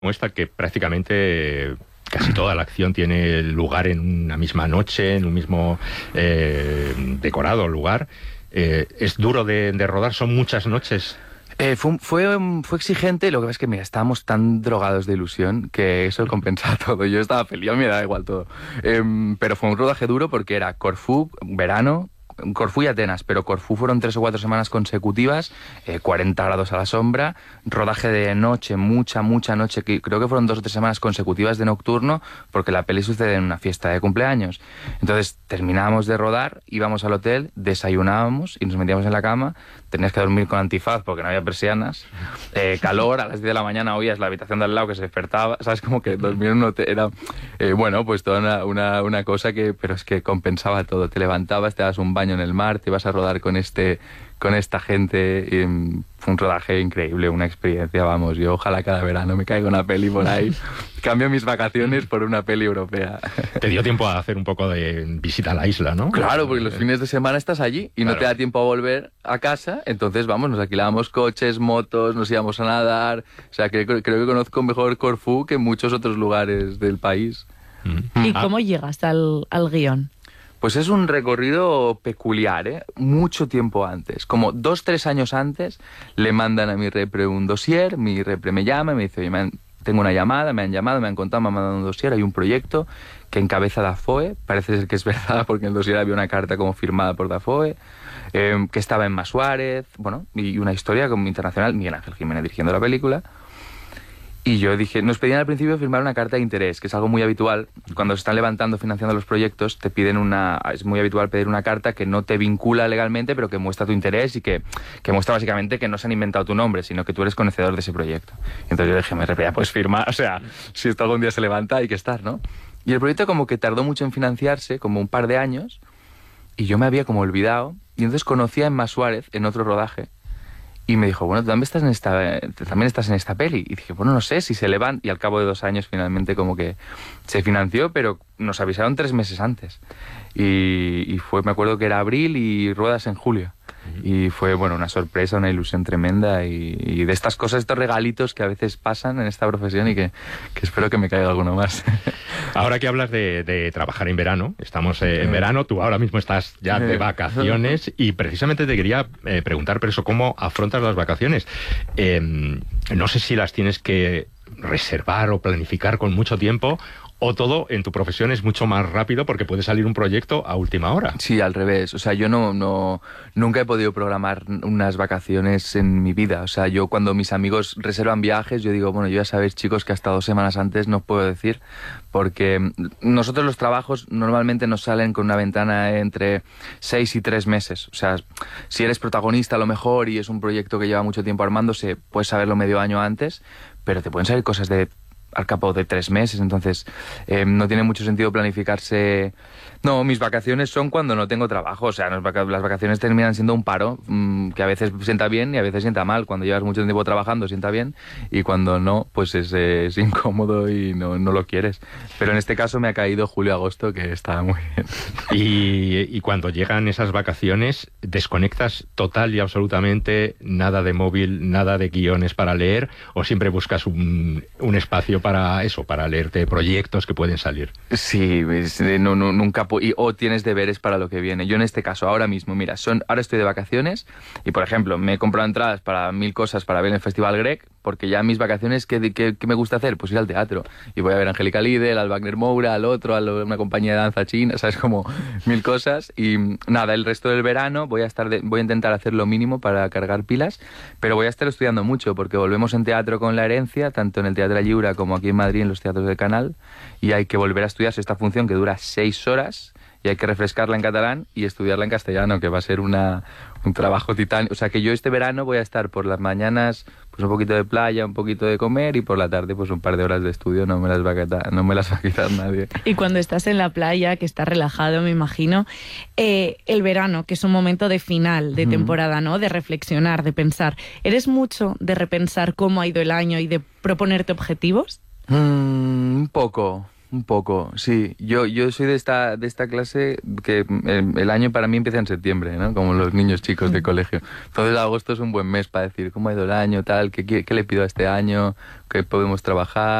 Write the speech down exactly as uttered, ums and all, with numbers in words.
esta que prácticamente casi toda la acción tiene lugar en una misma noche, en un mismo eh, decorado lugar. Eh, ¿Es duro de, de rodar? ¿Son muchas noches? Eh, fue, fue, fue exigente. Lo que pasa es que, mira, estábamos tan drogados de ilusión que eso compensaba todo. Yo estaba feliz, a mí me da igual todo. Eh, pero fue un rodaje duro porque era Corfú, verano, Corfú y Atenas, pero Corfú fueron tres o cuatro semanas consecutivas, eh, cuarenta grados a la sombra, rodaje de noche, mucha, mucha noche, que creo que fueron dos o tres semanas consecutivas de nocturno, porque la peli sucede en una fiesta de cumpleaños. Entonces terminábamos de rodar, íbamos al hotel, desayunábamos y nos metíamos en la cama. Tenías que dormir con antifaz porque no había persianas, eh, calor, a las diez de la mañana oías la habitación de al lado que se despertaba, ¿sabes? Como que dormir en un hotel era, eh, bueno, pues toda una, una, una cosa que, pero es que compensaba todo. Te levantabas, te dabas un baño en el mar, te ibas a rodar con este, con esta gente, y, um, fue un rodaje increíble, una experiencia, vamos, yo ojalá cada verano me caiga una peli por ahí, cambio mis vacaciones por una peli europea. Te dio tiempo a hacer un poco de visita a la isla, ¿no? Claro, porque los fines de semana estás allí y claro, no te da tiempo a volver a casa, entonces vamos, nos alquilábamos coches, motos, nos íbamos a nadar, o sea, que creo que conozco mejor Corfú que muchos otros lugares del país. Mm. ¿Y cómo llegas al, al guión? Pues es un recorrido peculiar, ¿eh? Mucho tiempo antes, como dos, tres años antes, le mandan a mi repre un dossier, mi repre me llama y me dice, oye, me han, tengo una llamada, me han llamado, me han contado, me han mandado un dossier, hay un proyecto que encabeza Dafoe, parece ser que es verdad porque en el dossier había una carta como firmada por Dafoe, eh, que estaba en Emma Suárez, bueno, y una historia como internacional, Miguel Ángel Jiménez dirigiendo la película. Y yo dije, nos pedían al principio firmar una carta de interés, que es algo muy habitual. Cuando se están levantando, financiando los proyectos, te piden una... Es muy habitual pedir una carta que no te vincula legalmente, pero que muestra tu interés y que, que muestra básicamente que no se han inventado tu nombre, sino que tú eres conocedor de ese proyecto. Y entonces yo dije, me repetía, pues firmar, o sea, si esto algún día se levanta, hay que estar, ¿no? Y el proyecto como que tardó mucho en financiarse, como un par de años, y yo me había como olvidado. Y entonces conocí a Emma Suárez en otro rodaje, y me dijo, bueno, ¿tú también estás en esta, también estás en esta peli? Y dije, bueno, no sé si se levanta. Y al cabo de dos años finalmente como que se financió, pero nos avisaron tres meses antes. Y, y fue, me acuerdo que era abril y ruedas en julio. Y fue, bueno, una sorpresa, una ilusión tremenda y, y de estas cosas, estos regalitos que a veces pasan en esta profesión y que, que espero que me caiga alguno más. Ahora que hablas de, de trabajar en verano, estamos eh, en verano, tú ahora mismo estás ya de vacaciones y precisamente te quería eh, preguntar, por eso, ¿cómo afrontas las vacaciones? Eh, no sé si las tienes que reservar o planificar con mucho tiempo, o todo en tu profesión es mucho más rápido porque puede salir un proyecto a última hora. Sí, al revés. O sea, yo no, no nunca he podido programar unas vacaciones en mi vida. O sea, yo cuando mis amigos reservan viajes, yo digo, bueno, yo ya sabéis, chicos, que hasta dos semanas antes no puedo decir, porque nosotros los trabajos normalmente nos salen con una ventana entre seis y tres meses. O sea, si eres protagonista a lo mejor y es un proyecto que lleva mucho tiempo armándose, puedes saberlo medio año antes, pero te pueden salir cosas de al cabo de tres meses, entonces eh, no tiene mucho sentido planificarse. No, mis vacaciones son cuando no tengo trabajo, o sea, las vacaciones terminan siendo un paro, mmm, que a veces sienta bien y a veces sienta mal. Cuando llevas mucho tiempo trabajando sienta bien y cuando no, pues es, es incómodo y no, no lo quieres. Pero en este caso me ha caído julio-agosto, que está muy bien. Y, y cuando llegan esas vacaciones, ¿desconectas total y absolutamente, nada de móvil, nada de guiones para leer, o siempre buscas un, un espacio para eso, para leerte proyectos que pueden salir? Sí, no, no, nunca... Y, o tienes deberes para lo que viene. Yo en este caso, ahora mismo, mira, son, ahora estoy de vacaciones y, por ejemplo, me he comprado entradas para mil cosas para ver el Festival Grec, porque ya mis vacaciones, ¿qué, qué, qué me gusta hacer? Pues ir al teatro. Y voy a ver a Angélica Lidl, al Wagner Moura, al otro, a una compañía de danza china, ¿sabes? Como mil cosas. Y nada, el resto del verano voy a estar de, voy a intentar hacer lo mínimo para cargar pilas, pero voy a estar estudiando mucho, porque volvemos en teatro con La Herencia, tanto en el Teatro Lliure como aquí en Madrid, en los teatros del Canal, y hay que volver a estudiarse esta función que dura seis horas, y hay que refrescarla en catalán y estudiarla en castellano, que va a ser una, un trabajo titánico. O sea, que yo este verano voy a estar por las mañanas pues un poquito de playa, un poquito de comer, y por la tarde pues un par de horas de estudio. No me las va a quitar, no me las va a quitar nadie. Y cuando estás en la playa, que estás relajado, me imagino, eh, el verano, que es un momento de final de temporada, ¿no? De reflexionar, de pensar. ¿Eres mucho de repensar cómo ha ido el año y de proponerte objetivos? Mm, un poco... Un poco, sí. Yo, yo soy de esta, de esta clase que el, el año para mí empieza en septiembre, ¿no? Como los niños chicos de colegio. Entonces agosto es un buen mes para decir cómo ha ido el año, tal, qué, qué, qué le pido a este año, qué podemos trabajar.